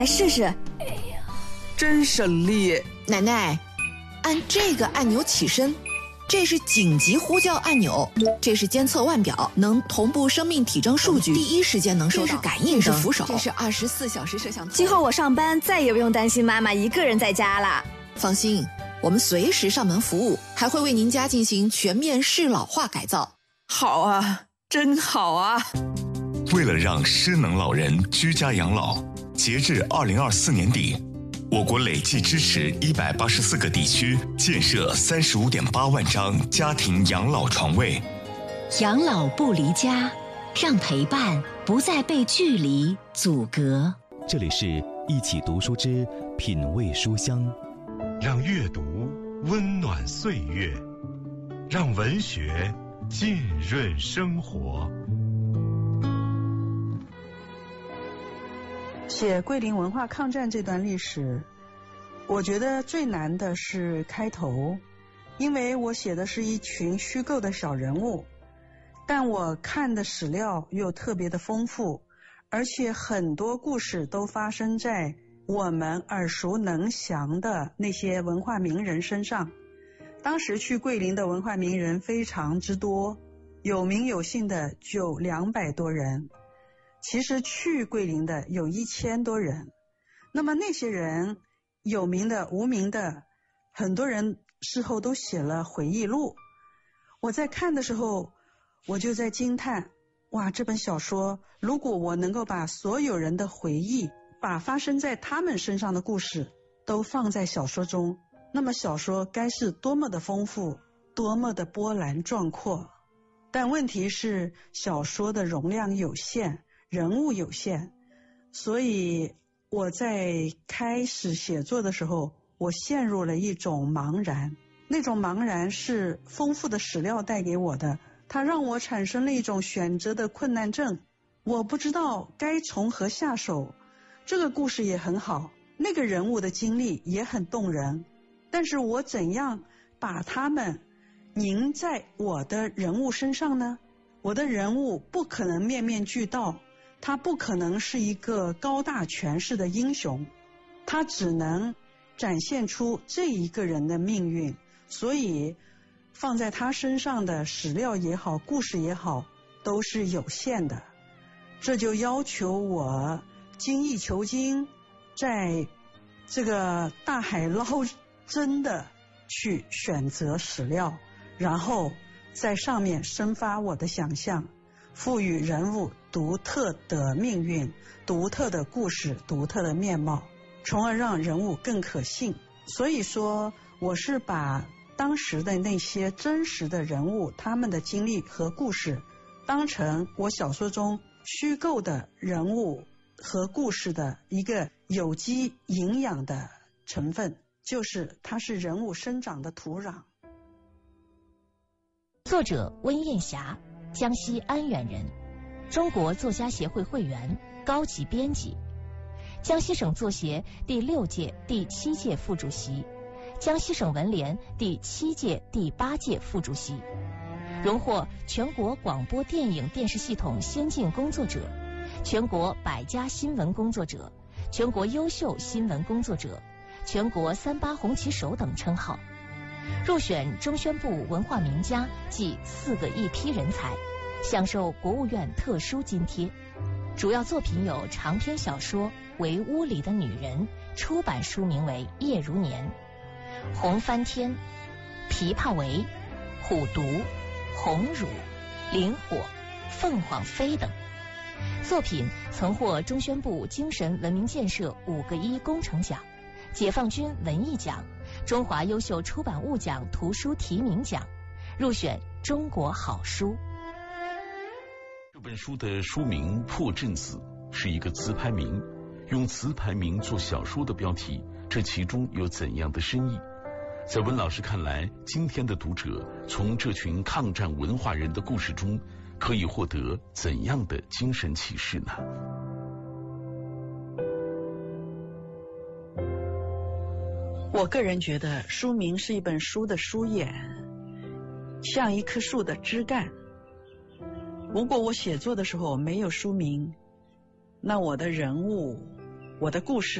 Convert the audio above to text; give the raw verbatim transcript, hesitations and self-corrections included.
来试试。 哎呀，真省力。 奶奶，按这个按钮起身，这是紧急呼叫按钮，这是监测腕表，能同步生命体征数据，第一时间能收到。这是感应灯，这是扶手，这是二十四小时摄像头。 今后我上班再也不用担心妈妈一个人在家了。 放心，我们随时上门服务，还会为您家进行全面适老化改造。 好啊，真好啊！ 为了让失能老人居家养老，截至二零二四年底，我国累计支持一百八十四个地区建设三十五点八万张家庭养老床位。 养老不离家，让陪伴不再被距离阻隔。 这里是一起读书之品味书香， 让阅读温暖岁月，让文学浸润生活。 写桂林文化抗战这段历史，我觉得最难的是开头，因为我写的是一群虚构的小人物，但我看的史料又特别的丰富，而且很多故事都发生在我们耳熟能详的那些文化名人身上。当时去桂林的文化名人非常之多，有名有姓的就两百多人，其实去桂林的有一千多人。那么那些人有名的无名的，很多人事后都写了回忆录。我在看的时候我就在惊叹，哇，这本小说如果我能够把所有人的回忆，把发生在他们身上的故事都放在小说中，那么小说该是多么的丰富，多么的波澜壮阔。但问题是小说的容量有限，人物有限，所以我在开始写作的时候，我陷入了一种茫然。那种茫然是丰富的史料带给我的，它让我产生了一种选择的困难症，我不知道该从何下手。这个故事也很好，那个人物的经历也很动人，但是我怎样把他们凝在我的人物身上呢？我的人物不可能面面俱到，他不可能是一个高大全势的英雄，他只能展现出这一个人的命运，所以放在他身上的史料也好，故事也好，都是有限的。这就要求我精益求精，在这个大海捞针的去选择史料，然后在上面生发我的想象，赋予人物独特的命运、独特的故事、独特的面貌，从而让人物更可信。所以说我是把当时的那些真实的人物，他们的经历和故事当成我小说中虚构的人物和故事的一个有机营养的成分，就是它是人物生长的土壤。 作者温艳霞，江西安远人，中国作家协会会员，高级编辑，江西省作协第六届、第七届副主席，江西省文联第七届、第八届副主席，荣获全国广播电影电视系统先进工作者、全国百家新闻工作者、全国优秀新闻工作者、全国三八红旗手等称号，入选中宣部文化名家暨四个一批人才，享受国务院特殊津贴。主要作品有长篇小说《围屋里的女人》，出版书名为《夜如年》，《红翻天》、《琵琶围》、《虎毒》、《红乳》、《灵火》、《凤凰飞》等。作品曾获中宣部精神文明建设五个一工程奖、解放军文艺奖、中华优秀出版物奖图书提名奖，入选中国好书。 这本书的书名《破阵子》是一个词牌名，用词牌名做小说的标题，这其中有怎样的深意？在温老师看来，今天的读者从这群抗战文化人的故事中可以获得怎样的精神启示呢？ 我个人觉得书名是一本书的书眼，像一棵树的枝干。如果我写作的时候没有书名，那我的人物我的故事。